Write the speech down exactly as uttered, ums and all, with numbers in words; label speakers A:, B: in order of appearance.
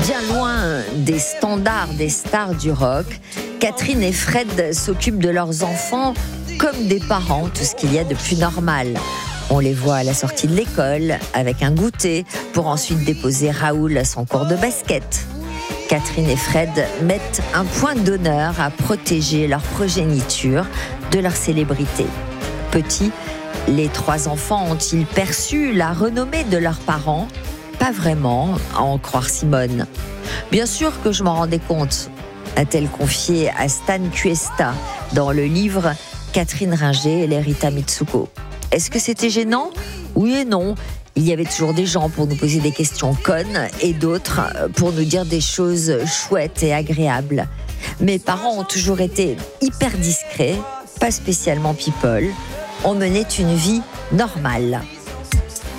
A: Bien loin des standards des stars du rock, Catherine et Fred s'occupent de leurs enfants comme des parents, tout ce qu'il y a de plus normal. On les voit à la sortie de l'école, avec un goûter, pour ensuite déposer Raoul à son cours de basket. Catherine et Fred mettent un point d'honneur à protéger leur progéniture de leur célébrité. Petits, les trois enfants ont-ils perçu la renommée de leurs parents ? Pas vraiment, à en croire Simone. Bien sûr que je m'en rendais compte, a-t-elle confié à Stan Cuesta dans le livre Catherine Ringer et les Rita Mitsuko. Est-ce que c'était gênant ? Oui et non. Il y avait toujours des gens pour nous poser des questions connes et d'autres pour nous dire des choses chouettes et agréables. Mes parents ont toujours été hyper discrets, pas spécialement people. On menait une vie normale.